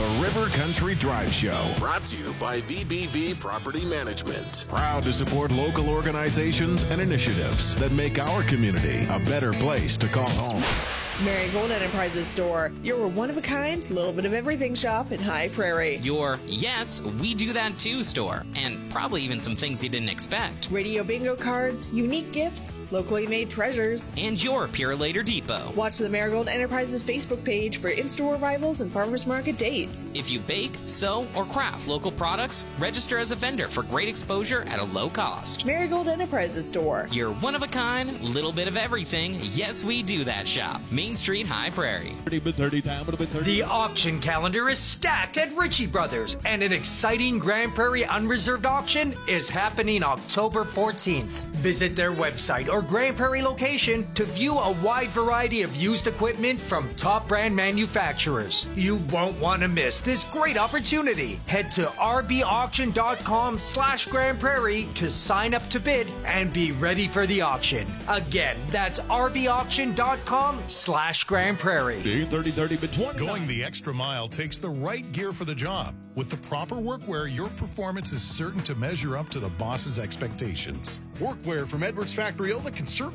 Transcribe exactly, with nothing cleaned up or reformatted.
River Country Drive Show. Brought to you by V B V Property Management. Proud to support local organizations and initiatives that make our community a better place to call home. Marigold Enterprises store, your one-of-a-kind, little bit of everything shop in High Prairie. Your yes, we do that too store, and probably even some things you didn't expect. Radio bingo cards, unique gifts, locally made treasures. And your Pure Later Depot. Watch the Marigold Enterprises Facebook page for in-store arrivals and farmers market dates. If you bake, sew, or craft local products, register as a vendor for great exposure at a low cost. Marigold Enterprises store. Your one-of-a-kind, little bit of everything, yes, we do that shop. Main Street, High Prairie. The auction calendar is stacked at Ritchie Brothers, and an exciting Grand Prairie Unreserved auction is happening October fourteenth. Visit their website or Grand Prairie location to view a wide variety of used equipment from top brand manufacturers. You won't want to miss this great opportunity. Head to rbauction.com slash Grand Prairie to sign up to bid and be ready for the auction. Again, that's rbauction.com slash Grand Prairie. Going the extra mile takes the right gear for the job. With the proper workwear, your performance is certain to measure up to the boss's expectations. Workwear from Edwards Factory Outlet can certainly